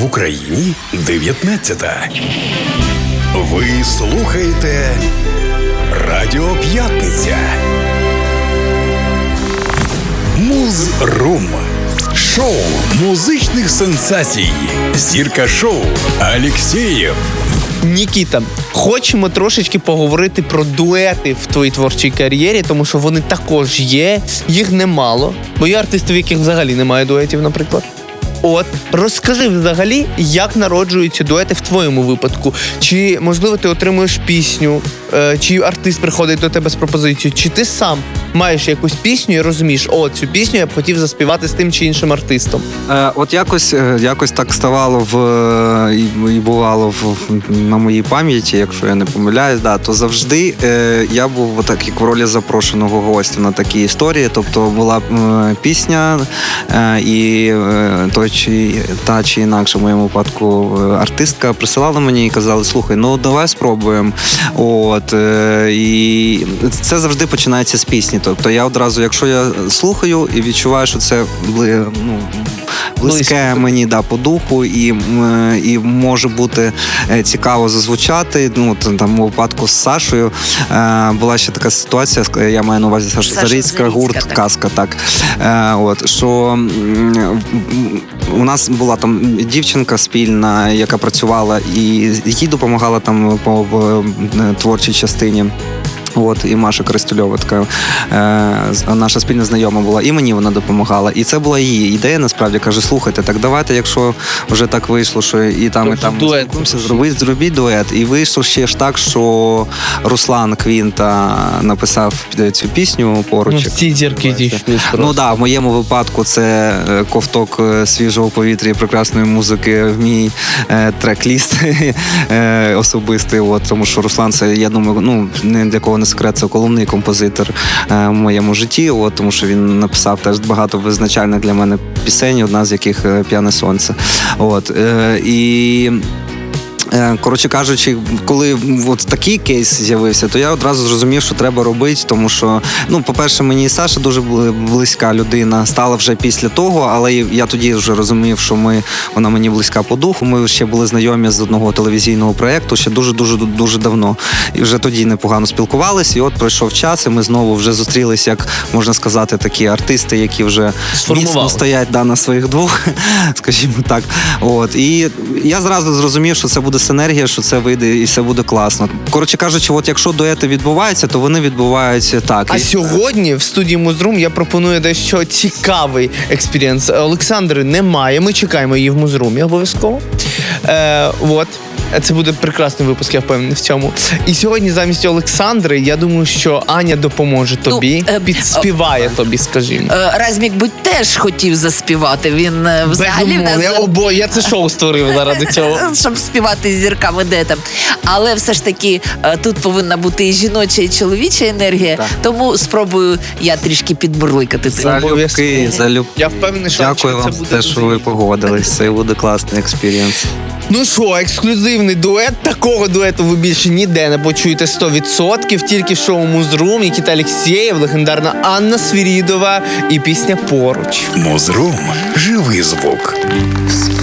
В Україні 19-та. Ви слухаєте Радіо П'ятниця. Муз-рум. Шоу музичних сенсацій. Зірка шоу Алєксєєв. Нікіта, хочемо трошечки поговорити про дуети в твоїй творчій кар'єрі, тому що вони також є, їх немало. Бо є артисти, в яких взагалі немає дуетів, наприклад. От, розкажи взагалі, як народжуються дуети в твоєму випадку. Чи, можливо, ти отримуєш пісню, чи артист приходить до тебе з пропозицією, чи ти сам маєш якусь пісню і розумієш, цю пісню я б хотів заспівати з тим чи іншим артистом? От якось так ставало і бувало на моїй пам'яті, якщо я не помиляюсь, то завжди я був так як в ролі запрошеного гостя на такі історії. Тобто була пісня, і та чи інакше в моєму випадку артистка присилала мені і казали: слухай, давай спробуємо. І це завжди починається з пісні. Тобто я одразу, якщо я слухаю і відчуваю, що це близьке мені по духу і може бути цікаво зазвучати. Там у випадку з Сашою була ще така ситуація, я маю на увазі Саша Зарицька, гурт «Казка», так. Що у нас була там дівчинка спільна, яка працювала і їй допомагала там по творчій частині. І Маша Користольова, така наша спільна знайома була, і мені вона допомагала. І це була її ідея, насправді. Каже: слухайте, так давайте, якщо вже так вийшло, що і там спілкуємося, зробіть дует. І вийшло ще ж так, що Руслан Квінта написав цю пісню поруч. Всі зірки дійшли. В моєму випадку це ковток свіжого повітря і прекрасної музики в мій трек-ліст особистий. Тому що Руслан, це, я думаю, не для кого не секрет, це головний композитор в моєму житті, тому що він написав теж багато визначальних для мене пісень, одна з яких «П'яне сонце». І коротше кажучи, коли такий кейс з'явився, то я одразу зрозумів, що треба робити, тому що, по-перше, мені і Саша дуже близька людина стала вже після того, але я тоді вже розумів, що вона мені близька по духу. Ми ще були знайомі з одного телевізійного проєкту ще дуже давно. І вже тоді непогано спілкувалися, і пройшов час, і ми знову вже зустрілися, як можна сказати, такі артисти, які вже міцно стоять на своїх двох, скажімо так. І я зразу зрозумів, що це буде синергія, що це вийде і все буде класно. Коротше кажучи, якщо дуети відбуваються, то вони відбуваються так. А сьогодні в студії Муз-рум я пропоную дещо цікавий експірієнс. Олександри немає, ми чекаємо її в Муз-румі обов'язково. Це буде прекрасний випуск, я впевнений в цьому. І сьогодні замість Олександри, я думаю, що Аня допоможе тобі, підспіває тобі, скажімо. Размік би теж хотів заспівати. Він взагалі... Я це шоу створив заради цього. Щоб співати з зірками дуетом. Але все ж таки тут повинна бути і жіноча, і чоловіча енергія. Так. Тому спробую я трішки підбурликати. Залюбки. Я впевнений, що дякую вам за те, що ви погодились. Це буде класний експірієнс. Ну що, ексклюзивний дует. Такого дуету ви більше ніде не почуєте 100%. Тільки в шоу Муз-рум. Нікіта Алєксєєв, легендарна Анна Свірідова і пісня «Поруч». Муз-рум. Живий звук.